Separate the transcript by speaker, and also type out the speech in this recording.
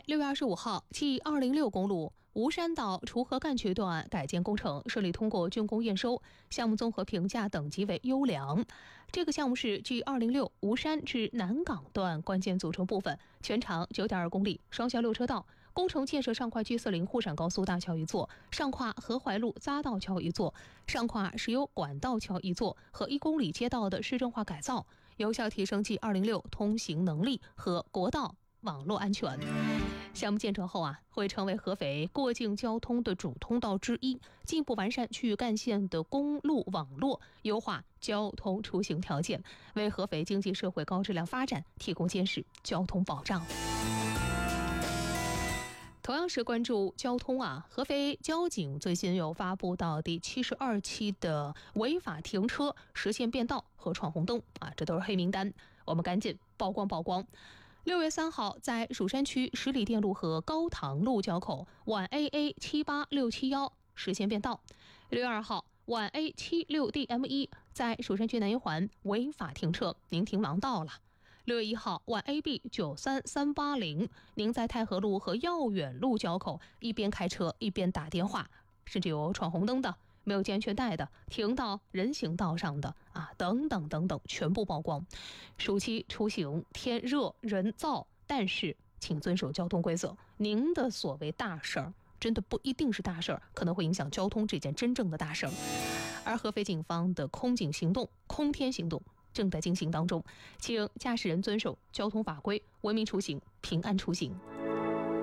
Speaker 1: 6月25号，G206公路吴山到锄禾干渠段改建工程顺利通过竣工验收，项目综合评价等级为优良。这个项目是 G206吴山至南港段关键组成部分，全长9.2公里，双向6车道。工程建设上跨 G40沪陕高速大桥一座，上跨河淮路匝道桥一座，上跨石油管道桥一座和1公里街道的市政化改造，有效提升 G206通行能力和国道网络安全。项目建成后会成为合肥过境交通的主通道之一，进一步完善区域干线的公路网络，优化交通出行条件，为合肥经济社会高质量发展提供坚实交通保障。同样是关注交通合肥交警最新有发布到第72期的违法停车、实线变道和闯红灯这都是黑名单，我们赶紧曝光曝光。6月3号，在蜀山区十里店路和高塘路交口皖 AA 78671实线变道。6月2号，皖 A 76DM1在蜀山区南一环违法停车，您停盲道了。6月1号，皖 AB 93380，您在太和路和耀远路交口一边开车一边打电话，甚至有闯红灯的，没有系安全带的，停到人行道上的等等等等，全部曝光。暑期出行天热人燥，但是请遵守交通规则。您的所谓大事儿，真的不一定是大事儿，可能会影响交通这件真正的大事儿。而合肥警方的空警行动、空天行动正在进行当中，请驾驶人遵守交通法规，文明出行，平安出行。